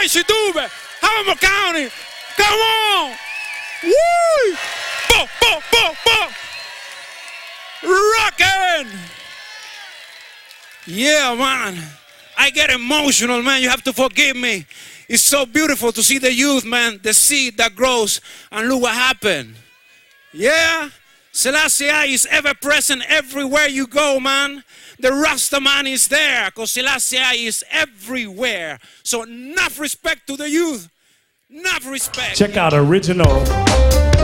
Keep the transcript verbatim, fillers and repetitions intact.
Quincy Dube, Hamilton County. Come on. Woo! Bo, bo, bo, bo. Rockin'. Yeah, man. I get emotional, man. You have to forgive me. It's so beautiful to see the youth, man. The seed that grows. And look what happened. Yeah. Selassie is ever present everywhere you go, man. The Rasta man is there because Selassie is everywhere. So enough respect to the youth. Enough respect. Check out original.